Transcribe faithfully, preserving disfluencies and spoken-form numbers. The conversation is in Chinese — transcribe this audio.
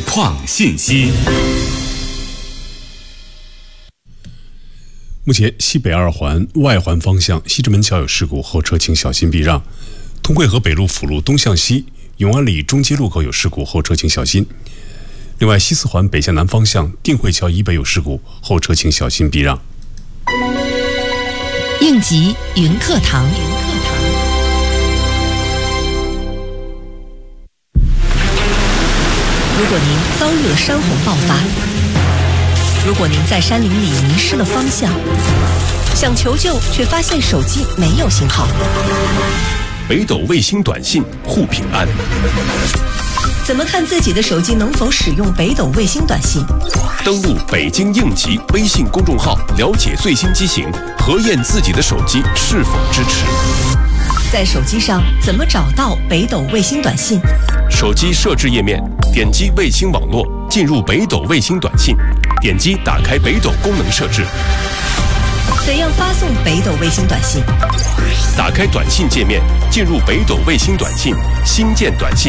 况信息。 目前西北二环外环方向西直门桥有事故，后车请小心避让。通惠河北路辅路东向西永安里中街路口有事故，后车请小心。另外，西四环北向南方向定慧桥以北有事故，后车请小心避让。 应急云课堂。如果您遭遇了山洪爆发，如果您在山林里迷失了方向，想求救却发现手机没有信号， 北斗卫星短信护平安。 怎么看自己的手机能否使用北斗卫星短信？ 登录北京应急微信公众号，了解最新机型，核验自己的手机是否支持。 在手机上怎么找到北斗卫星短信？ 手机设置页面，点击卫星网络，进入北斗卫星短信，点击打开北斗功能设置。 怎样发送北斗卫星短信？ 打开短信界面，进入北斗卫星短信，新建短信。